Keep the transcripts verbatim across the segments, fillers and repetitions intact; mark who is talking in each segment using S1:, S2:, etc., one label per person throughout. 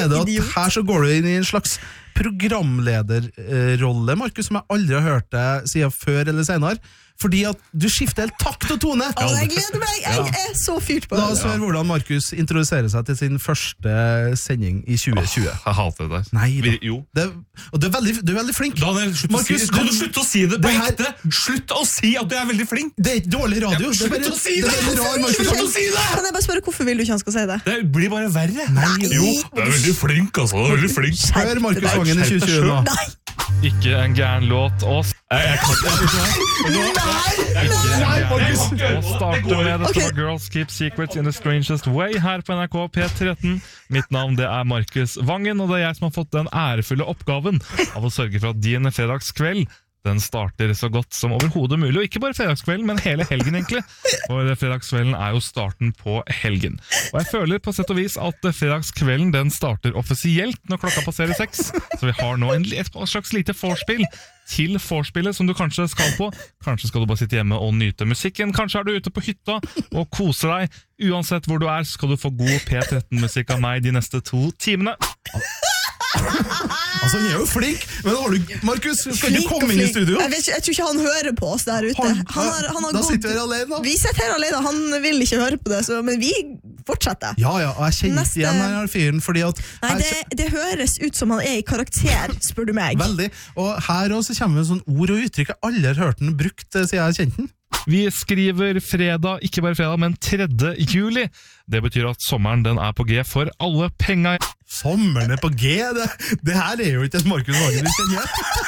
S1: er det at
S2: Idiot.
S1: her så går du inn i en slags programlederrolle, Markus, som jeg aldri har hørt deg siden før eller senere. Fordi at du skifter helt takt og tone.
S2: Å, jeg gleder meg, jeg er så fyrt på
S1: La
S2: det.
S1: oss høre hvordan Markus introduserer seg til sin første sending i tjue tjue.
S3: Jeg hater det der.
S1: Nei da.
S3: Vi- Jo.
S1: Det, og du er veldig, du er veldig flink.
S3: Daniel, slutt
S1: Markus,
S3: å si, kan
S1: du-
S3: du slutte å si det på
S1: det her-
S3: ekte? Slutt å si at du er veldig flink!
S1: Det er ikke dårlig radio. Det er bare,
S3: slutt å si
S1: det
S3: det!
S1: er bare rar Markus.
S3: Slutt å si det!
S2: Kan jeg bare spørre, hvorfor vil du ikke han skal si det?
S3: Det blir bare verre.
S2: Nei.
S3: Jo, du er veldig flink, altså. Du er veldig flink.
S1: Hør Markus Vangen i tjue tjue nå.
S2: Nei,
S4: Ikke en gæren låt å s-
S3: Jeg, jeg kan ikke
S4: Ikke en
S1: Markus.
S4: gæren låt å starte med Dette
S2: Ok.
S4: var Girls Keep Secrets in the Strangest Way her på N R K P tretten. Mitt navn det er Markus Vangen, og det er jeg som har fått den ærefulle oppgaven av å sørge for at din fredagskveld den starter så godt som overhodet mulig, og ikke bare fredagskvelden, men hele helgen egentlig. For fredagskvelden er jo starten på helgen. Og jeg føler på sett og vis at fredagskvelden den starter offisielt når klokka passerer seks. Så vi har nå en, et slags lite vorspiel til vorspielet som du kanskje skal på. Kanskje skal du bare sitte hjemme og nyte musikken. Kanskje er du ute på hytta og koser deg. Uansett hvor du er, skal du få god P tretten-musikk av meg de neste to timene.
S1: Altså, han er jo flink, men har du, Markus, skal
S2: flink
S1: du
S2: og
S1: komme inn i
S2: flink.
S1: studio?
S2: Jeg, vet ikke, jeg tror ikke han hører på oss der ute.
S1: Han,
S2: Han har, han har
S1: da
S2: gått-
S1: sitter vi her alene, da.
S2: Vi sitter her alene, han vil ikke høre på det, så, men vi fortsetter.
S1: Ja, ja, og jeg kjenner
S2: Neste-
S1: ikke igjen denne fyren, fordi at
S2: Nei,
S1: her,
S2: det, det høres ut som han er i karakter, spør du meg.
S1: veldig, og her også kommer det sånn ord og uttrykk jeg aldri har hørt den brukt eh, siden jeg kjente den.
S4: Vi skriver fredag, ikke bare fredag, men tredje juli. Det betyr at sommeren den er på G for alle penga.
S1: Sommeren er på G, det, det her er jo ikke et Markus Vangen vi kjenner.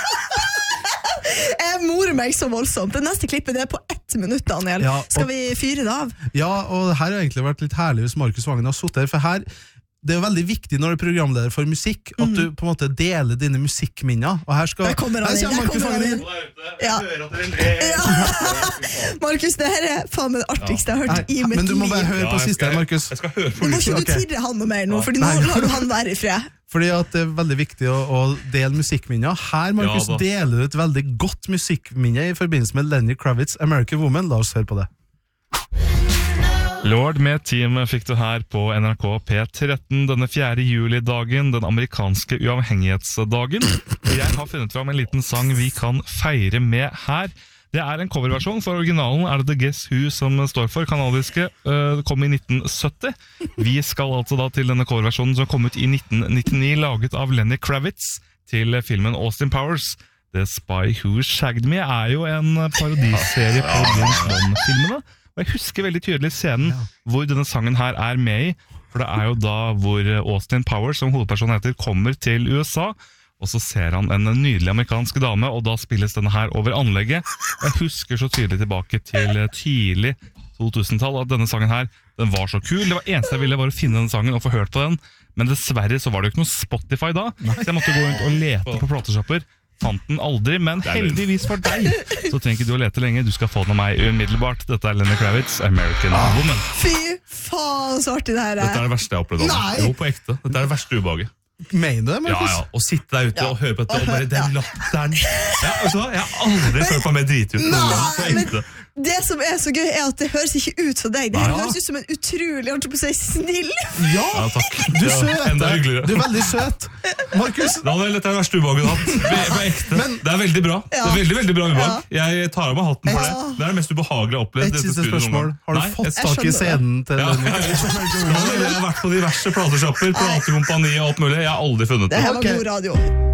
S2: Jeg morer meg så voldsomt. Det neste klippet det er på ett minutt, Daniel.
S1: Ja, og-
S2: Skal vi fyre det av?
S1: Ja, og det her har egentlig vært litt herlig hvis Markus Vangen har suttet her, for her det er jo veldig viktig når du er programleder for musikk, at du på en måte deler dine musikkminner. Og her skal
S2: Der kommer han
S1: her
S2: inn,
S1: kommer
S2: der
S1: Markus
S2: kommer han
S1: Vangen
S2: inn. Ja. Ja. Markus, det her er faen meg det artigste jeg har hørt i
S1: Nei,
S2: mitt
S1: men du må
S2: liv.
S1: bare høre på
S3: jeg
S1: siste,
S3: skal-
S1: Markus.
S3: Jeg skal høre på
S2: Nå må ikke
S1: Ok.
S2: du tirre han noe mer nå, for nå
S1: Nei.
S2: lar du han være i fred.
S1: Fordi at det er veldig viktig å, å dele musikkminner. Her, Markus,
S3: Ja, da.
S1: deler du et veldig godt musikkminne i forbindelse med Lenny Kravitz' American Woman. La oss høre på det.
S4: Lord med team fikk du her på N R K P tretten denne fjerde juli-dagen, den amerikanske uavhengighetsdagen. Jeg har funnet fram en liten sang vi kan feire med her. Det er en coverversjon, for originalen er det The Guess Who som står for, kanadiske. Uh, det kom i nitten sytti. Vi skal altså da til denne coverversjonen som kom ut i nitten nittini, laget av Lenny Kravitz til filmen Austin Powers. The Spy Who Shagged Me er jo en parodiserie på James Bond-filmene. Og jeg husker veldig tydelig scenen hvor denne sangen her er med i, for det er jo da hvor Austin Powers, som hovedpersonen heter, kommer til U S A, og så ser han en nydelig amerikansk dame, og da spilles denne her over anlegget. Og jeg husker så tydelig tilbake til tidlig to tusen-tall at denne sangen her, den var så kul. Det var eneste jeg ville var å finne denne sangen og få hørt på den, men dessverre så var det jo ikke noe Spotify da, så jeg måtte gå rundt og lete på plateshopper. Fant den aldri, men heldigvis for deg så trenger ikke du å lete lenge. Du skal få den av meg umiddelbart. Dette er Lenny Kravitz, American Woman.
S2: Fy faen, så artig det her
S3: Dette
S2: er.
S3: er det verste jeg har opplevd.
S1: Nei!
S3: Daniel. Jo, på ekte. Dette er det verste ubehaget.
S1: Mener du det,
S3: Ja,
S1: Markus?
S3: ja. Å sitte der ute og høre på dette, og bare den latteren. Ja, vet du hva? Jeg har aldri følt meg mer driti ut. noen gang, På
S2: men
S3: ekte.
S2: det som er så gøy, er at det høres ikke ut som deg. Det her
S3: Ja.
S2: høres ut som en utrolig, holdt jeg på å si, snill.
S1: Ja,
S3: Ja, takk.
S1: du
S3: Det
S1: er
S3: var
S1: søt.
S3: Enda hyggeligere.
S1: Du er veldig søt. Markus,
S3: Daniel, dette er det verste ubehaget du har hatt. På- På ekte. det er veldig bra. Det
S2: Ja.
S3: er veldig, veldig bra ubehag. Jeg tar av meg hatten for det.
S2: Ja.
S3: Det er det mest ubehagelige jeg har opplevd. i
S1: et
S3: dette
S1: siste
S3: studioet noen
S1: spørsmål.
S3: gang.
S1: Har du
S3: Nei,
S1: fått
S3: jeg-
S1: tak i
S2: skjønner det.
S1: scenen til
S3: Ja,
S1: Lenny?
S3: ja, ja. Jeg har vært på diverse plateshopper, platekompani og alt mulig. Jeg har aldri funnet
S2: Det
S3: det.
S2: her var
S1: Ok.
S2: god radio.